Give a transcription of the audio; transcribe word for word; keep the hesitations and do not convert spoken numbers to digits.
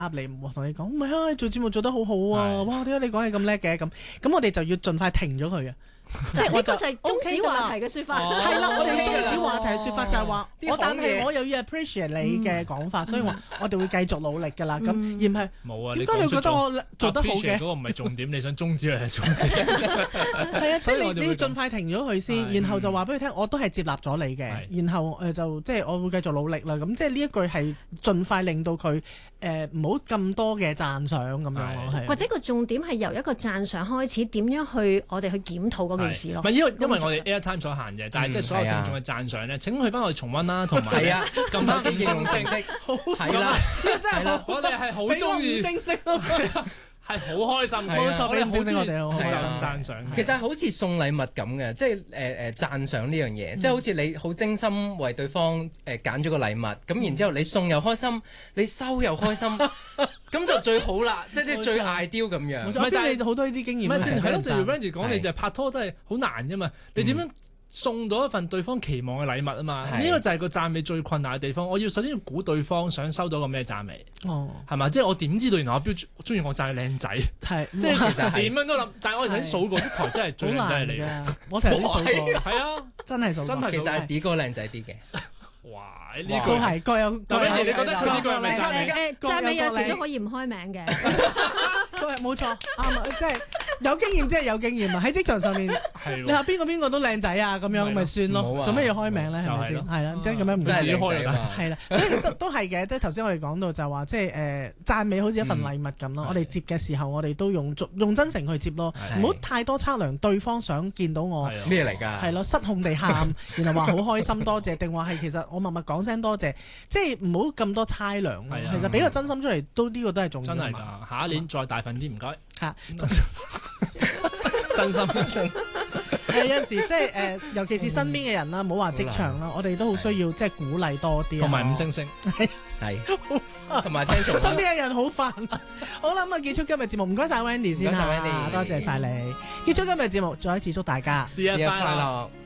你同你講，唔係啊，你做節目做得好好啊，哇，點解你講嘢咁叻嘅？咁咁我哋就要盡快停咗佢啊！ 即係呢個就係終止話題嘅説法。 係啦，我哋要終止話題嘅説法就係話，我但係嘢我又要 appreciate 你嘅講法，所以話我哋會繼續努力㗎啦。咁而唔係冇啊？ 點解你覺得我做得好嘅？ 嗰個唔係重點，你想終止佢係重點。 係啊，即係你你要盡快停咗佢先， 係然後就話俾佢聽，我都係接納咗你嘅，然後誒就即係我會繼續努力啦。咁即係呢一句係盡快令到佢誒唔好咁多嘅讚賞咁樣咯，係。 或者個重點係由一個讚賞開始，點樣去我哋去檢討嗰件事咯。 唔係因為因為我哋 airtime 所限嘅，但係即係所有聽眾嘅讚賞咧，請去翻我哋重溫啦，同埋係啊， 撳翻五星星， 係啦， 真係我哋係好中意五星星咯。 係好開心嘅， 冇錯， 我哋好中意我哋好讚讚賞。 其實好似送禮物咁嘅，即係誒誒讚賞呢樣嘢，即係好似你好精心為對方誒揀咗個禮物，咁然之後你送又開心，你收又開心，咁就最好啦，即係最 ideal 咁樣。 唔係，但係好多呢啲經驗。 唔係，正係咯，就如 Randy 講，你就係拍拖都係好難啫嘛，你點樣送到一份對方期望嘅禮物啊嘛？呢個就係個讚美最困難嘅地方。我要首先要估對方想收到個咩讚美，係嘛？即係我點知道原來阿標中意我讚佢靚仔？係，即係其實點樣都諗。但係我哋頭先數過啲台真係最靚仔係你嘅。 我頭先數過， 係啊， 真係數過。 真係其實係 D 哥靚仔啲嘅。 哇！呢個係各有各有。 你覺得佢呢個係咪讚美？ 誒讚美有時都可以唔開名嘅。 冇錯，啱啊！即係有經驗，即係有經驗啊！喺職場上面，你話邊個邊個都靚仔啊，咁樣咪算咯。做咩要開名咧？係咪先？係啦，即係咁樣唔自己開啦。係啦，所以都都係嘅。即係頭先我哋講到就話，即係誒讚美好似一份禮物咁咯。我哋接嘅時候，我哋都用用真誠去接咯，唔好太多測量對方想見到我咩嚟㗎？ 係咯，失控地喊，然後話好開心多謝，定話係其實我默默講聲多謝，即係唔好咁多猜量。其實俾個真心出嚟，都呢個都係重要。 真係㗎，下一年再大份啲，唔該。 嚇， 真心真心。 係有陣時即係誒，尤其是身邊嘅人啦，唔好話職場啦，我哋都好需要即係鼓勵多啲。 同埋五星星， 係，同埋聽從。 身邊嘅人好煩。好啦，咁啊結束今日節目，唔該晒 Wendy 先嚇，多謝晒你。結束今日節目，再一次祝大家生日快樂。